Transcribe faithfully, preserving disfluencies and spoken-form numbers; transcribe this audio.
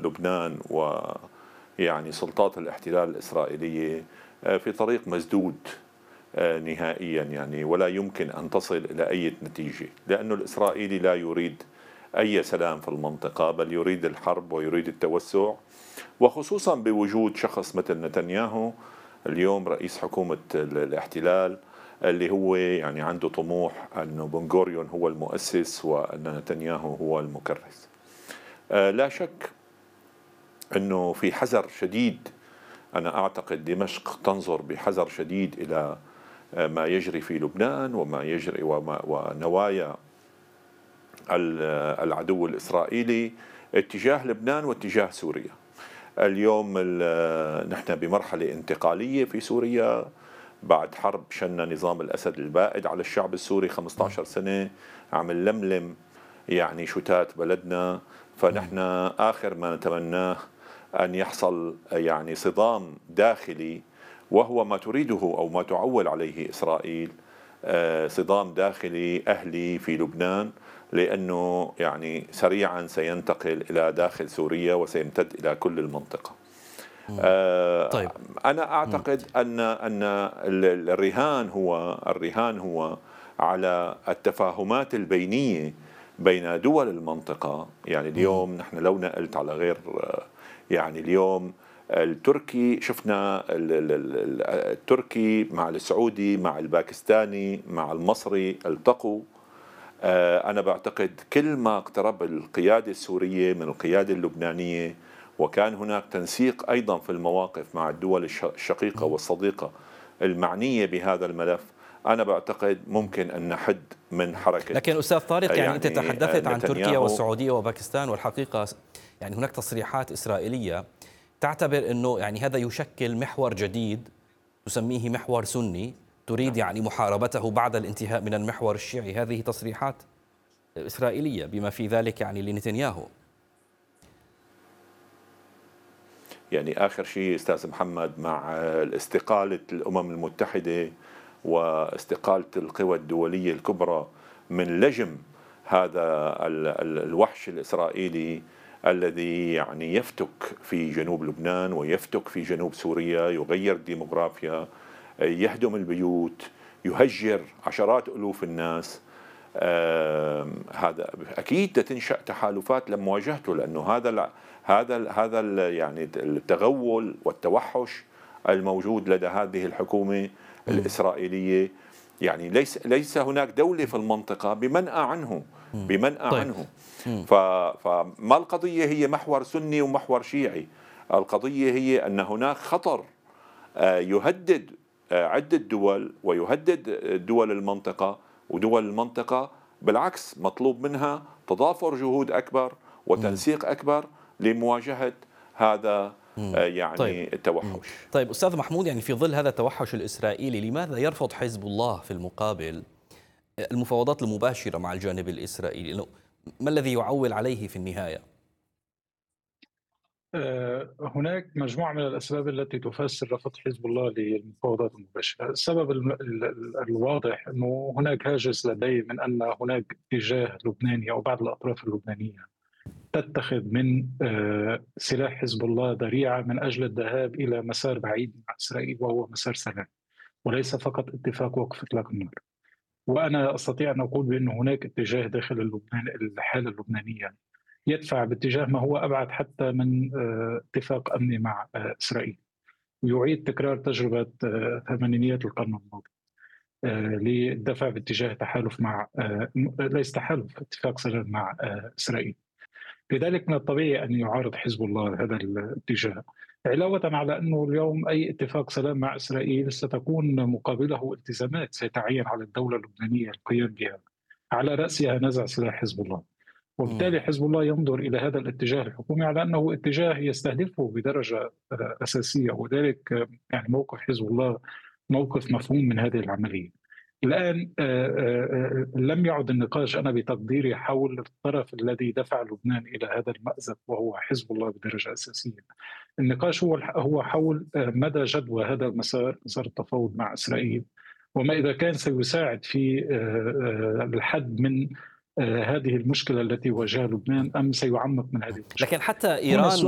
لبنان ويعني سلطات الاحتلال الإسرائيلية في طريق مسدود نهائيا، يعني ولا يمكن أن تصل إلى أي نتيجة، لأن الإسرائيلي لا يريد أي سلام في المنطقة، بل يريد الحرب ويريد التوسع، وخصوصا بوجود شخص مثل نتنياهو اليوم رئيس حكومة الاحتلال، اللي هو يعني عنده طموح أنه بن غوريون هو المؤسس وأن نتنياهو هو المكرس. لا شك أنه في حذر شديد، أنا أعتقد دمشق تنظر بحذر شديد إلى ما يجري في لبنان وما يجري وما ونوايا العدو الإسرائيلي اتجاه لبنان واتجاه سوريا. اليوم نحن بمرحلة انتقالية في سوريا بعد حرب شن نظام الأسد البائد على الشعب السوري خمسة عشر سنة، عم نلملم يعني شتات بلدنا، فنحن آخر ما نتمناه أن يحصل يعني صدام داخلي، وهو ما تريده أو ما تعول عليه إسرائيل، صدام داخلي أهلي في لبنان، لأنه يعني سريعا سينتقل إلى داخل سوريا وسيمتد إلى كل المنطقة. طيب. أنا أعتقد أن أن الرهان هو الرهان هو على التفاهمات البينية بين دول المنطقة. يعني اليوم نحن لو نقلت على غير يعني اليوم التركي، شفنا التركي مع السعودي مع الباكستاني مع المصري التقوا. أنا بعتقد كل ما اقترب القيادة السورية من القيادة اللبنانية وكان هناك تنسيق أيضا في المواقف مع الدول الشقيقة والصديقة المعنية بهذا الملف، أنا بعتقد ممكن أن نحد من حركة. لكن أستاذ طارق يعني, يعني أنت تحدثت عن تركيا و... والسعودية وباكستان، والحقيقة يعني هناك تصريحات إسرائيلية تعتبر أنه يعني هذا يشكل محور جديد تسميه محور سني تريد يعني محاربته بعد الانتهاء من المحور الشيعي. هذه تصريحات إسرائيلية بما في ذلك يعني لنتنياهو. يعني آخر شيء أستاذ محمد، مع استقالة الأمم المتحدة واستقالة القوى الدولية الكبرى من لجم هذا الوحش الإسرائيلي الذي يعني يفتك في جنوب لبنان ويفتك في جنوب سوريا، يغير الديموغرافيا، يهدم البيوت، يهجر عشرات ألوف الناس، آه هذا أكيد تنشأ تحالفات لمواجهته، لأنه هذا هذا هذا يعني التغول والتوحش الموجود لدى هذه الحكومة الإسرائيلية، يعني ليس ليس هناك دولة في المنطقة بمنأى عنه بمنأى طيب. عنه. فما القضية هي محور سني ومحور شيعي، القضية هي أن هناك خطر يهدد عدة دول ويهدد دول المنطقة، ودول المنطقة بالعكس مطلوب منها تضافر جهود أكبر وتنسيق أكبر لمواجهة هذا يعني طيب. التوحش. طيب أستاذ محمود، يعني في ظل هذا التوحش الإسرائيلي لماذا يرفض حزب الله في المقابل المفاوضات المباشرة مع الجانب الإسرائيلي؟ ما الذي يعول عليه في النهاية؟ هناك مجموعة من الأسباب التي تفسر رفض حزب الله للمفاوضات المباشرة. السبب الواضح أنه هناك هاجس لديه من أن هناك اتجاه لبناني أو بعض الأطراف اللبنانية تتخذ من سلاح حزب الله ذريعة من أجل الذهاب إلى مسار بعيد مع إسرائيل، وهو مسار سلام وليس فقط اتفاق وقف إطلاق النار. وأنا أستطيع أن أقول بأن هناك اتجاه داخل اللبنان الحالة اللبنانية يدفع باتجاه ما هو أبعد حتى من اتفاق أمني مع إسرائيل، ويعيد تكرار تجربة ثمانينيات القرن الماضي للدفع باتجاه تحالف مع ليس تحالف اتفاق سلام مع إسرائيل. لذلك من الطبيعي أن يعارض حزب الله هذا الاتجاه، علاوة على أنه اليوم أي اتفاق سلام مع إسرائيل ستكون مقابله التزامات سيتعين على الدولة اللبنانية القيام بها، على رأسها نزع سلاح حزب الله. وبالتالي حزب الله ينظر إلى هذا الاتجاه الحكومي على أنه اتجاه يستهدفه بدرجة أساسية، وذلك يعني موقف حزب الله موقف مفهوم من هذه العملية. الآن لم يعد النقاش أنا بتقديري حول الطرف الذي دفع لبنان إلى هذا المأزق وهو حزب الله بدرجة أساسية. النقاش هو هو حول مدى جدوى هذا المسار، مسار التفاوض مع إسرائيل، وما إذا كان سيساعد في الحد من هذه المشكلة التي واجهها لبنان أم سيعمق من هذه المشكلة. لكن حتى إيران